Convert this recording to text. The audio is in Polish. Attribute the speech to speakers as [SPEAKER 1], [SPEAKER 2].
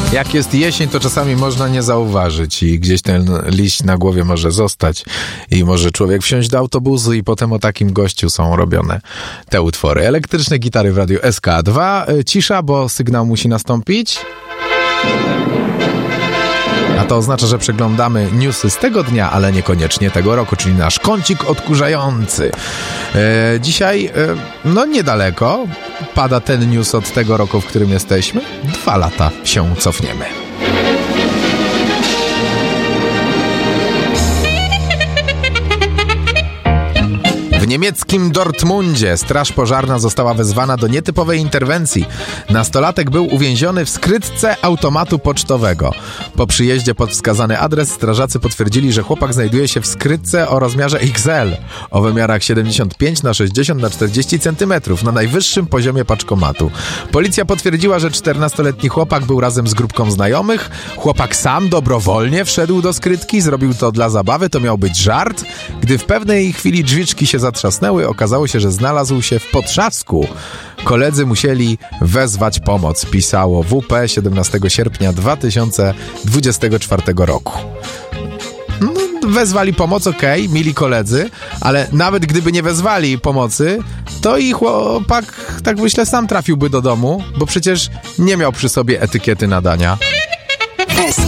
[SPEAKER 1] Jak jest jesień, to czasami można nie zauważyć i gdzieś ten liść na głowie może zostać i może człowiek wsiąść do autobusu i potem o takim gościu są robione te utwory. Elektryczne gitary w radiu SK2. Cisza, bo sygnał musi nastąpić. A to oznacza, że przeglądamy newsy z tego dnia, ale niekoniecznie tego roku, czyli nasz kącik odkurzający. Dzisiaj, niedaleko, pada ten news od tego roku, w którym jesteśmy. 2 lata się cofniemy. W niemieckim Dortmundzie straż pożarna została wezwana do nietypowej interwencji. Nastolatek był uwięziony w skrytce automatu pocztowego. Po przyjeździe pod wskazany adres strażacy potwierdzili, że chłopak znajduje się w skrytce o rozmiarze XL, o wymiarach 75x60x40 cm, na najwyższym poziomie paczkomatu. Policja potwierdziła, że 14-letni chłopak był razem z grupką znajomych. Chłopak sam dobrowolnie wszedł do skrytki, zrobił to dla zabawy, to miał być żart. Gdy w pewnej chwili drzwiczki się zatrzasnęły, okazało się, że znalazł się w potrzasku. Koledzy musieli wezwać pomoc, pisało WP 17 sierpnia 2024 roku. Wezwali pomoc, okej, mili koledzy, ale nawet gdyby nie wezwali pomocy, to i chłopak, tak myślę, sam trafiłby do domu, bo przecież nie miał przy sobie etykiety nadania.